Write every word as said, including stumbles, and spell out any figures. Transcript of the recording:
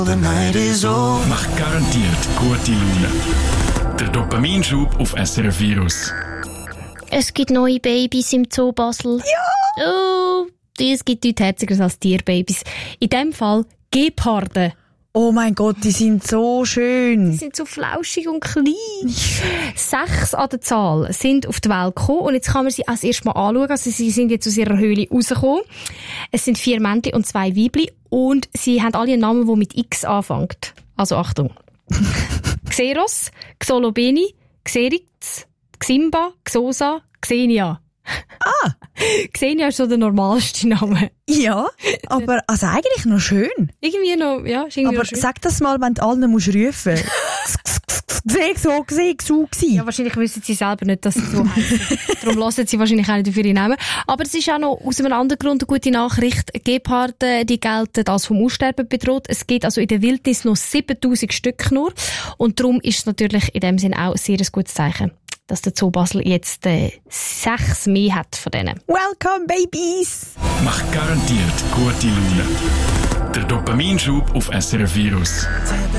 Macht garantiert gute Laune. Der Dopaminschub auf S R F Virus. Es gibt neue Babys im Zoo Basel. Ja! Oh, es gibt nichts Herzigeres als Tierbabys. In diesem Fall Geparde. Oh mein Gott, die sind so schön. Die sind so flauschig und klein. Sechs an der Zahl sind auf die Welt gekommen und jetzt kann man sie als erstes mal anschauen. Also sie sind jetzt aus ihrer Höhle rausgekommen. Es sind vier Männchen und zwei Weibli und sie haben alle einen Namen, der mit X anfängt. Also Achtung. Xeros, Xolobeni, Xerix, Ximba, Xosa, Xenia. Ah! Xenia ist so der normalste Name. Ja, aber also eigentlich noch schön. Irgendwie noch, ja, ist irgendwie aber noch schön. Sag das mal, wenn du allen musst rufen. Seh so, seh so gsi. Ja, wahrscheinlich wissen sie selber nicht, dass sie so heißen. Darum hören sie wahrscheinlich auch nicht auf ihre Namen. Aber es ist auch noch aus einem anderen Grund eine gute Nachricht. Geparde, die gelten als vom Aussterben bedroht. Es gibt also in der Wildnis noch siebentausend Stück nur. Und darum ist es natürlich in dem Sinn auch ein sehr gutes Zeichen, dass der Zoo Basel jetzt äh, sechs mehr hat von denen. Welcome, Babies! Macht garantiert gute Laune. Der Dopaminschub auf S R F Virus.